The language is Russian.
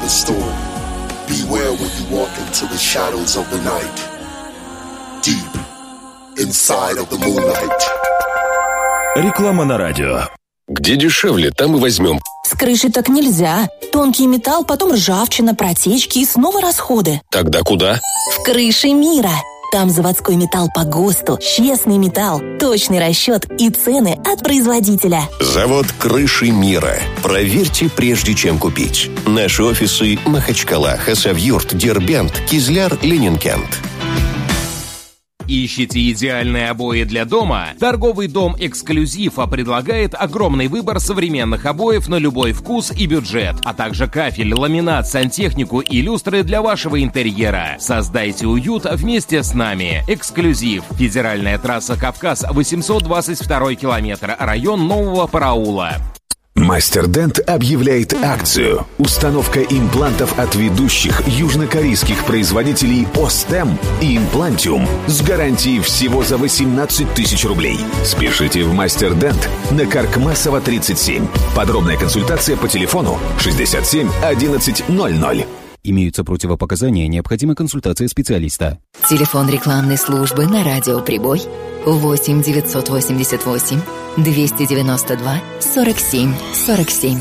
the storm. Beware when you walk into the shadows of the night. Deep inside of the moonlight. Реклама на радио. Где дешевле, там и возьмем. С крышей так нельзя. Тонкий металл, потом ржавчина, протечки и снова расходы. Тогда куда? В «Крыши мира». Там заводской металл по ГОСТу, честный металл, точный расчет и цены от производителя. Завод «Крыши мира». Проверьте, прежде чем купить. Наши офисы: Махачкала, Хасавюрт, Дербент, Кизляр, Ленинкент. Ищете идеальные обои для дома? Торговый дом «Эксклюзив» предлагает огромный выбор современных обоев на любой вкус и бюджет, а также кафель, ламинат, сантехнику и люстры для вашего интерьера. Создайте уют вместе с нами. «Эксклюзив». Федеральная трасса «Кавказ», 822 километр, район Нового Параула. Мастер-Дент объявляет акцию. Установка имплантов от ведущих южнокорейских производителей Остем и Имплантиум с гарантией всего за 18 тысяч рублей. Спешите в Мастер-Дент на Каркмасова, 37. Подробная консультация по телефону 67 11 00. Имеются противопоказания, необходима консультация специалиста. Телефон рекламной службы на радио «Прибой» 8 988 292 47 47.